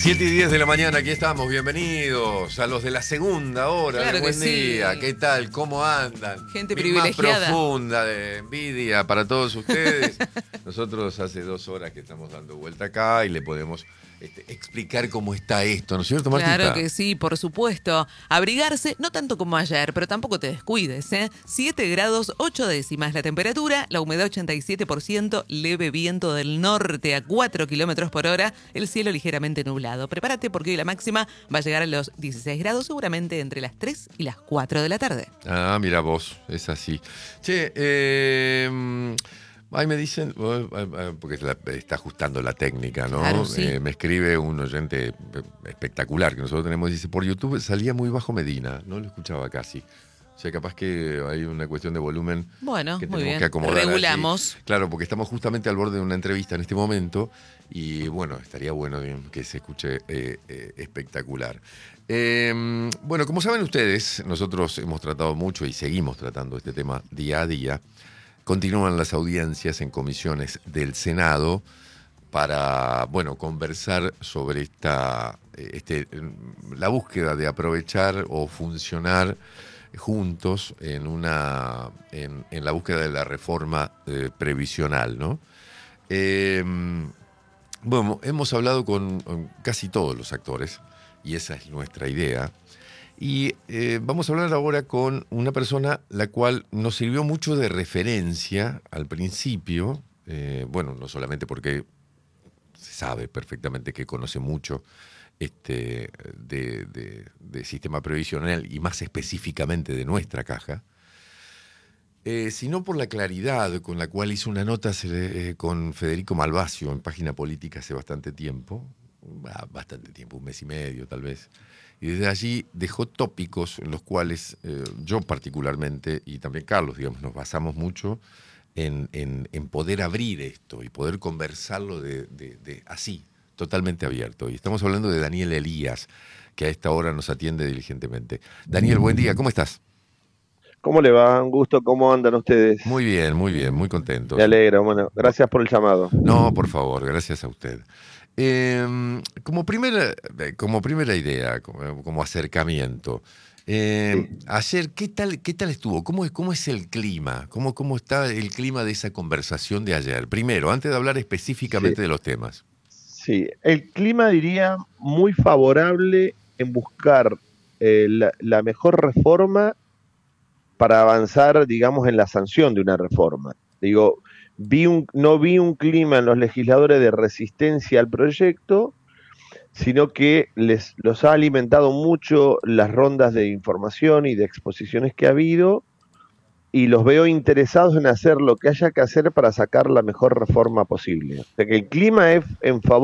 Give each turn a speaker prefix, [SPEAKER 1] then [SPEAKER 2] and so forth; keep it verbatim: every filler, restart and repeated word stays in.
[SPEAKER 1] siete y diez de la mañana, aquí estamos. Bienvenidos a los de la segunda hora.
[SPEAKER 2] Claro
[SPEAKER 1] de Buen
[SPEAKER 2] que sí.
[SPEAKER 1] Día. ¿Qué tal? ¿Cómo andan?
[SPEAKER 2] Gente
[SPEAKER 1] Mi
[SPEAKER 2] privilegiada.
[SPEAKER 1] más profunda de envidia para todos ustedes. Nosotros hace dos horas que estamos dando vuelta acá y le podemos este, explicar cómo está esto, ¿no es cierto, Martita?
[SPEAKER 2] Claro que sí, por supuesto. Abrigarse, no tanto como ayer, pero tampoco te descuides, ¿eh? siete grados ocho décimas la temperatura, la humedad ochenta y siete por ciento, leve viento del norte a cuatro kilómetros por hora, el cielo ligeramente nublado. Prepárate porque hoy la máxima va a llegar a los dieciséis grados, seguramente entre las tres y las cuatro de la tarde.
[SPEAKER 1] Ah, mira vos, es así. Che, eh... Ahí me dicen, porque está ajustando la técnica, ¿no?
[SPEAKER 2] Claro, sí.
[SPEAKER 1] Eh, me escribe un oyente espectacular que nosotros tenemos, dice, por YouTube salía muy bajo Medina, no lo escuchaba casi. O sea, capaz que hay una cuestión de volumen
[SPEAKER 2] bueno,
[SPEAKER 1] que
[SPEAKER 2] muy
[SPEAKER 1] tenemos
[SPEAKER 2] bien.
[SPEAKER 1] que acomodar.
[SPEAKER 2] Regulamos.
[SPEAKER 1] Allí. Claro, porque estamos justamente al borde de una entrevista en este momento y, bueno, estaría bueno que se escuche eh, eh, espectacular. Eh, bueno, como saben ustedes, nosotros hemos tratado mucho y seguimos tratando este tema día a día. Continúan las audiencias en comisiones del Senado para, bueno, conversar sobre esta, este, la búsqueda de aprovechar o funcionar juntos en una, en, en la búsqueda de la reforma eh, previsional, ¿no? Eh, bueno, hemos hablado con, con casi todos los actores y esa es nuestra idea. Y eh, vamos a hablar ahora con una persona la cual nos sirvió mucho de referencia al principio, eh, bueno, no solamente porque se sabe perfectamente que conoce mucho este, de, de, de sistema previsional y más específicamente de nuestra caja, eh, sino por la claridad con la cual hizo una nota eh, con Federico Malvasio en Página Política hace bastante tiempo, bastante tiempo, un mes y medio tal vez. Y desde allí dejó tópicos en los cuales eh, yo particularmente, y también Carlos, digamos, nos basamos mucho en, en, en poder abrir esto y poder conversarlo de, de, de así, totalmente abierto. Y estamos hablando de Daniel Elías, que a esta hora nos atiende diligentemente. Daniel, buen día, ¿cómo estás?
[SPEAKER 3] ¿Cómo le va? Un gusto, ¿cómo andan ustedes?
[SPEAKER 1] Muy bien, muy bien, muy contentos.
[SPEAKER 3] Me alegro, bueno, gracias por el llamado.
[SPEAKER 1] No, por favor, gracias a usted. Eh, como, primera, como primera idea, como, como acercamiento, eh, sí. Ayer, ¿qué tal, qué tal estuvo? ¿Cómo es, cómo es el clima? ¿Cómo, ¿Cómo está el clima de esa conversación de ayer? Primero, antes de hablar específicamente sí. de los temas.
[SPEAKER 3] Sí, el clima diría muy favorable en buscar eh, la, la mejor reforma para avanzar, digamos, en la sanción de una reforma. Digo, vi un, no vi un clima en los legisladores de resistencia al proyecto, sino que les los ha alimentado mucho las rondas de información y de exposiciones que ha habido, y los veo interesados en hacer lo que haya que hacer para sacar la mejor reforma posible. O sea que el clima es en favor